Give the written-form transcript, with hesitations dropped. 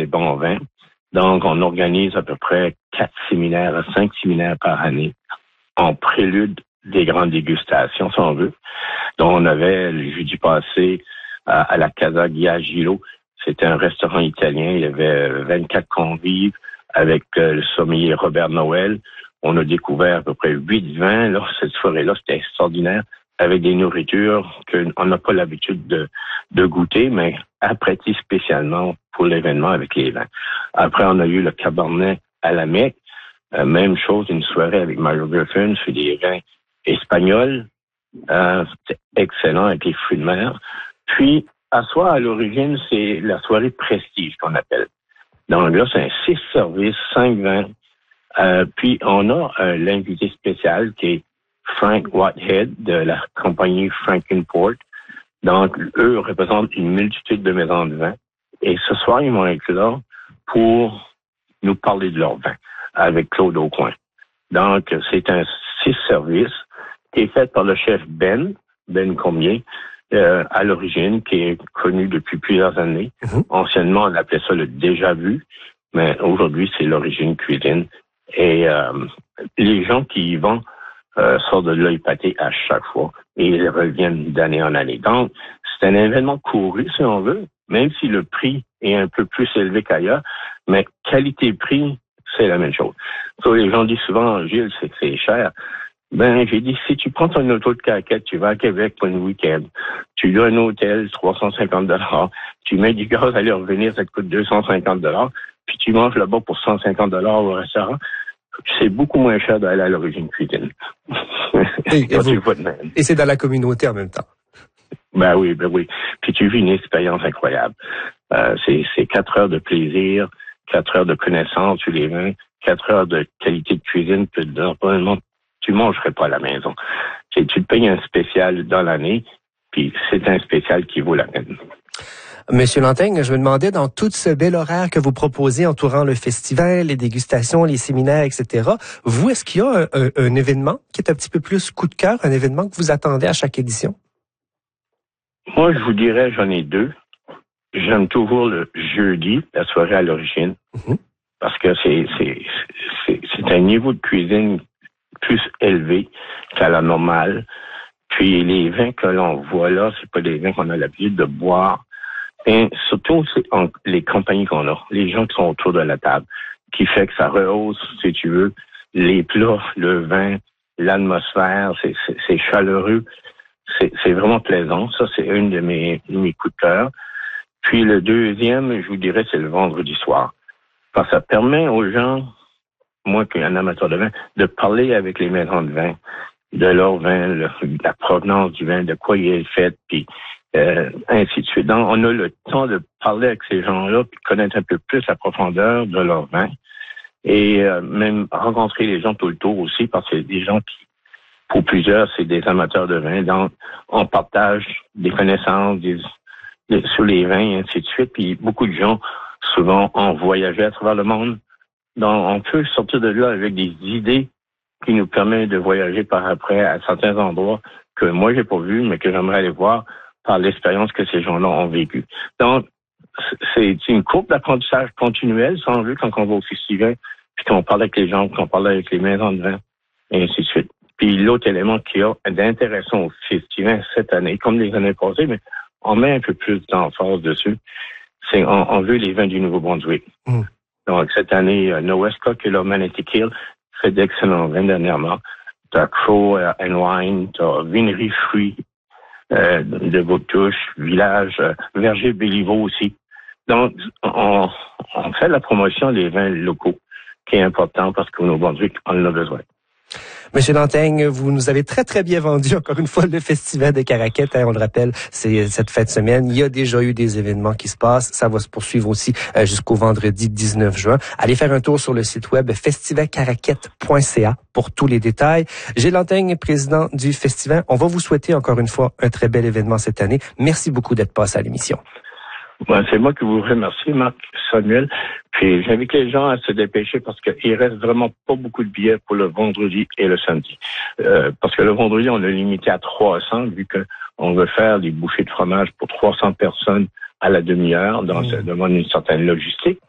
les bons vins. Donc, on organise à peu près 4 séminaires à 5 séminaires par année en prélude des grandes dégustations, si on veut. Donc, on avait le jeudi passé à la Casa Ghiagilo. C'était un restaurant italien. Il y avait 24 convives avec le sommelier Robert Noël. On a découvert à peu près 8 vins. Là, cette soirée-là, c'était extraordinaire, avec des nourritures qu'on n'a pas l'habitude de goûter, mais apprêtées spécialement pour l'événement avec les vins. Après, on a eu le Cabernet à la Mecque. Même chose, une soirée avec Mario Griffin sur des vins espagnols. C'était excellent avec les fruits de mer. Puis, à soi, à l'origine, c'est la soirée prestige qu'on appelle. Donc là, c'est un 6 services, 5 vins. Puis, on a l'invité spécial qui est Frank Whitehead de la compagnie Frankenport. Donc, eux représentent une multitude de maisons de vin. Et ce soir, ils vont être là pour nous parler de leur vin avec Claude Aucoin. Donc, c'est un 6 services qui est fait par le chef Ben Combien, à l'origine, qui est connu depuis plusieurs années. Anciennement, on appelait ça le déjà vu, mais aujourd'hui, c'est l'origine cuisine. Et les gens qui y vont sortent de là épatés à chaque fois et ils reviennent d'année en année. Donc, c'est un événement couru, si on veut, même si le prix est un peu plus élevé qu'ailleurs, mais qualité-prix, c'est la même chose. So, les gens disent souvent, Gilles, c'est cher. Ben, j'ai dit, si tu prends ton auto de Caraquette, tu vas à Québec pour un week-end, tu as un hôtel, 350 $, tu mets du gaz à aller revenir, ça te coûte 250 $, puis tu manges là-bas pour 150 $ au restaurant, c'est beaucoup moins cher d'aller à l'origine cuisine. Et c'est dans la communauté en même temps. Ben oui. Puis tu vis une expérience incroyable. C'est 4 heures de plaisir, 4 heures de connaissance sur les vins, 4 heures de qualité de cuisine que normalement tu mangerais pas à la maison. Tu te payes un spécial dans l'année, puis c'est un spécial qui vaut la peine. Monsieur Lanteigne, je me demandais, dans tout ce bel horaire que vous proposez entourant le festival, les dégustations, les séminaires, etc., vous, est-ce qu'il y a un événement qui est un petit peu plus coup de cœur, un événement que vous attendez à chaque édition? Moi, je vous dirais, j'en ai 2. J'aime toujours le jeudi, la soirée à l'origine, parce que c'est un niveau de cuisine plus élevé qu'à la normale. Puis les vins que l'on voit là, c'est pas des vins qu'on a l'habitude de boire. Et surtout, c'est les compagnies qu'on a, les gens qui sont autour de la table, qui fait que ça rehausse, si tu veux, les plats, le vin, l'atmosphère, c'est chaleureux. C'est vraiment plaisant. Ça, c'est une de mes coups de cœur. Puis le deuxième, je vous dirais, c'est le vendredi soir. Parce que ça permet aux gens, moi qui suis un amateur de vin, de parler avec les maisons de vin, de leur vin, la provenance du vin, de quoi il est fait, puis ainsi de suite. Donc, on a le temps de parler avec ces gens-là, puis connaître un peu plus la profondeur de leur vin, et même rencontrer les gens tout le tour aussi, parce que c'est des gens qui, pour plusieurs, c'est des amateurs de vin. Donc, on partage des connaissances sur les vins, et ainsi de suite. Puis beaucoup de gens, souvent, ont voyagé à travers le monde. Donc, on peut sortir de là avec des idées qui nous permettent de voyager par après à certains endroits que moi, j'ai pas vu, mais que j'aimerais aller voir par l'expérience que ces gens-là ont vécu. Donc, c'est une courbe d'apprentissage continuelle, sans vue, quand on va au festival, puis qu'on parle avec les gens, qu'on parle avec les maisons de vin, et ainsi de suite. Puis l'autre élément qu'il y a d'intéressant au festival cette année, comme les années passées, mais on met un peu plus d'emphase dessus, c'est on veut les vins du Nouveau-Brunswick. Donc, cette année, Noesca, qui est là, Manatee Kill, fait d'excellents vins dernièrement. T'as Crow and Wine, t'as Vinerie Fruits de Bouctouche, Village, Verger Béliveau aussi. Donc, on fait la promotion des vins locaux, qui est important parce qu'au Nouveau-Brunswick, on en a besoin. Monsieur Lanteigne, vous nous avez très, très bien vendu, encore une fois, le Festival de Caraquette. On le rappelle, c'est cette fin de semaine. Il y a déjà eu des événements qui se passent. Ça va se poursuivre aussi jusqu'au vendredi 19 juin. Allez faire un tour sur le site web festivalcaraquette.ca pour tous les détails. Gilles Lanteigne, président du festival. On va vous souhaiter encore une fois un très bel événement cette année. Merci beaucoup d'être passé à l'émission. Ben, c'est moi qui vous remercie, Marc Samuel. Puis j'invite les gens à se dépêcher parce qu'il reste vraiment pas beaucoup de billets pour le vendredi et le samedi. Parce que le vendredi, on l'a limité à 300, vu qu'on veut faire des bouchées de fromage pour 300 personnes à la demi-heure, donc ça demande une certaine logistique.